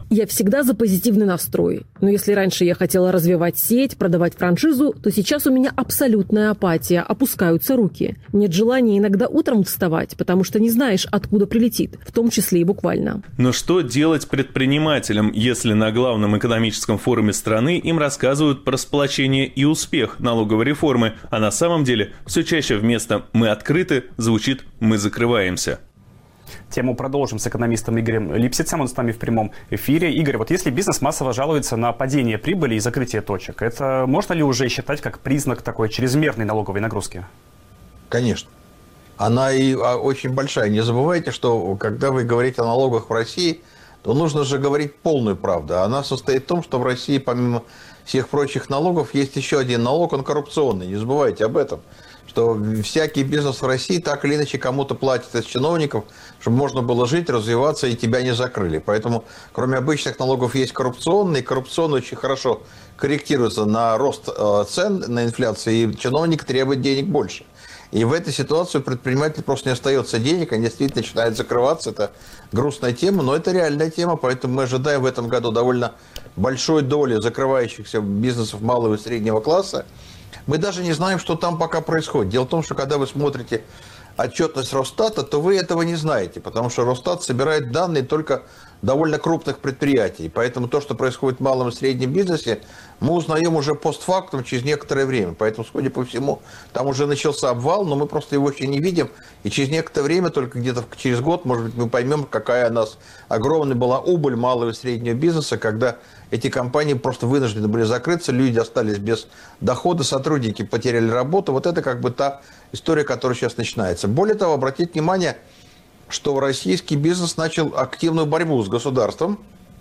Я всегда за позитивный настрой. Но если раньше я хотела развивать сеть, продавать франшизу, то сейчас у меня абсолютная апатия, опускаются руки. Нет желания иногда утром вставать, потому что не знаешь, откуда прилетит, в том числе и буквально. Но что делать предпринимателям, если на главном экономическом форуме страны им рассказывают про сплочение и успех налоговой реформы, а на самом деле все чаще вместо «мы открыты» звучит «мы закрываемся». Тему продолжим с экономистом Игорем Липсицем, он с нами в прямом эфире. Игорь, вот если бизнес массово жалуется на падение прибыли и закрытие точек, это можно ли уже считать как признак такой чрезмерной налоговой нагрузки? Конечно. Она и очень большая. Не забывайте, что когда вы говорите о налогах в России, то нужно же говорить полную правду. Она состоит в том, что в России помимо всех прочих налогов есть еще один налог, он коррупционный. Не забывайте об этом. Что всякий бизнес в России так или иначе кому-то платит из чиновников, чтобы можно было жить, развиваться и тебя не закрыли. Поэтому, кроме обычных налогов, есть коррупционные. Коррупционные очень хорошо корректируются на рост цен, на инфляцию, и чиновник требует денег больше. И в этой ситуации у предпринимателя просто не остается денег, они действительно начинают закрываться. Это грустная тема, но это реальная тема, поэтому мы ожидаем в этом году довольно большой доли закрывающихся бизнесов малого и среднего класса. Мы даже не знаем, что там пока происходит. Дело в том, что когда вы смотрите отчетность Росстата, то вы этого не знаете, потому что Росстат собирает данные только довольно крупных предприятий. Поэтому то, что происходит в малом и среднем бизнесе, мы узнаем уже постфактум через некоторое время. Поэтому, судя по всему, там уже начался обвал, но мы просто его еще не видим. И через некоторое время, только где-то через год, может быть, мы поймем, какая у нас огромная была убыль малого и среднего бизнеса, когда эти компании просто вынуждены были закрыться, люди остались без дохода, сотрудники потеряли работу. Вот это как бы та история, которая сейчас начинается. Более того, обратите внимание, что российский бизнес начал активную борьбу с государством.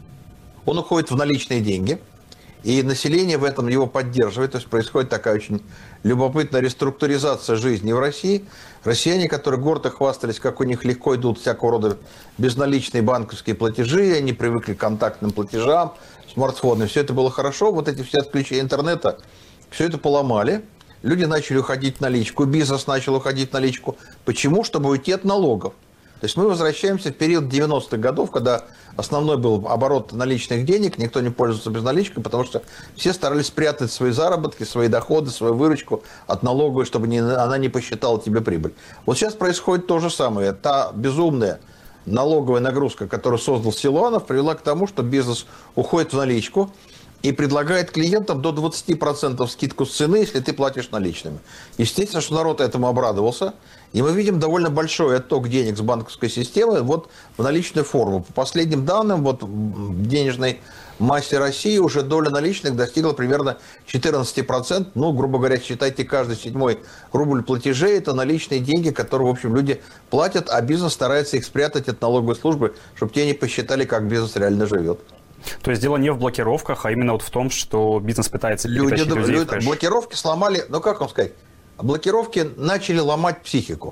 Он уходит в наличные деньги, и население в этом его поддерживает. То есть происходит такая очень любопытная реструктуризация жизни в России. Россияне, которые гордо хвастались, как у них легко идут всякого рода безналичные банковские платежи, они привыкли к контактным платежам, смартфонам, все это было хорошо. Вот эти все отключения интернета, все это поломали. Люди начали уходить в наличку, бизнес начал уходить в наличку. Почему? Чтобы уйти от налогов. То есть мы возвращаемся в период 90-х годов, когда основной был оборот наличных денег, никто не пользовался безналичкой, потому что все старались спрятать свои заработки, свои доходы, свою выручку от налоговой, чтобы она не посчитала тебе прибыль. Вот сейчас происходит то же самое. Та безумная налоговая нагрузка, которую создал Силуанов, привела к тому, что бизнес уходит в наличку и предлагает клиентам до 20% скидку с цены, если ты платишь наличными. Естественно, что народ этому обрадовался. И мы видим довольно большой отток денег с банковской системы вот в наличную форму. По последним данным, вот в денежной массе России уже доля наличных достигла примерно 14%. Ну, грубо говоря, считайте, каждый 7-й рубль платежей – это наличные деньги, которые, в общем, люди платят, а бизнес старается их спрятать от налоговой службы, чтобы те не посчитали, как бизнес реально живет. То есть дело не в блокировках, а именно вот в том, что бизнес пытается перетащить людей в кэш. Блокировки сломали, ну как вам сказать, блокировки начали ломать психику.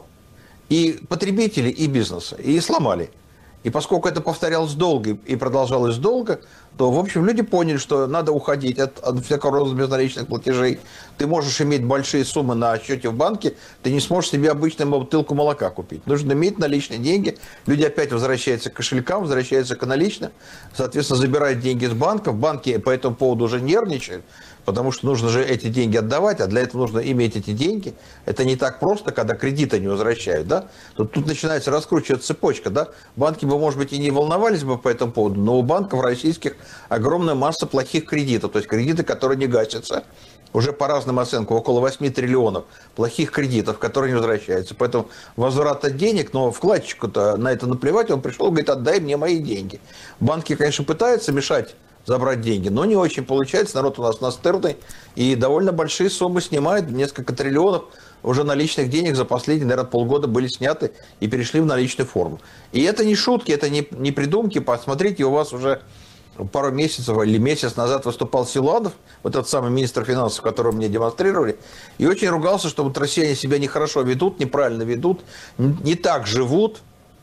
И потребителей, и бизнеса. И сломали. И поскольку это повторялось долго и продолжалось долго, то, в общем, люди поняли, что надо уходить от всякого рода безналичных платежей. Ты можешь иметь большие суммы на счете в банке, ты не сможешь себе обычную бутылку молока купить. Нужно иметь наличные деньги. Люди опять возвращаются к кошелькам, возвращаются к наличным. Соответственно, забирают деньги с банков. Банки по этому поводу уже нервничают, потому что нужно же эти деньги отдавать, а для этого нужно иметь эти деньги. Это не так просто, когда кредиты не возвращают, да? Тут начинается раскручивать цепочка, да? Банки бы, может быть, и не волновались бы по этому поводу, но у банков российских огромная масса плохих кредитов, то есть кредиты, которые не гасятся. Уже по разным оценкам около 8 триллионов плохих кредитов, которые не возвращаются. Поэтому возврата денег, но вкладчику-то на это наплевать, он пришел и говорит, отдай мне мои деньги. Банки, конечно, пытаются мешать забрать деньги, но не очень получается. Народ у нас настырный и довольно большие суммы снимает, несколько триллионов уже наличных денег за последние, наверное, полгода были сняты и перешли в наличную форму. И это не шутки, это не придумки. Посмотрите, у вас уже пару месяцев или месяц назад выступал Силуанов, вот этот самый министр финансов, которого мне демонстрировали, и очень ругался, что вот россияне себя нехорошо ведут, неправильно ведут, не так живут,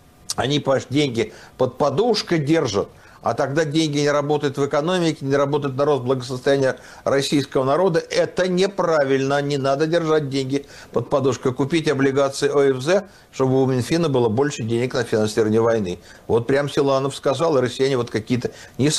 они деньги под подушкой держат. А тогда деньги не работают в экономике, не работают на рост благосостояния российского народа. Это неправильно. Не надо держать деньги под подушкой. Купить облигации ОФЗ, чтобы у Минфина было больше денег на финансирование войны. Вот прям Силуанов сказал, и россияне вот какие-то не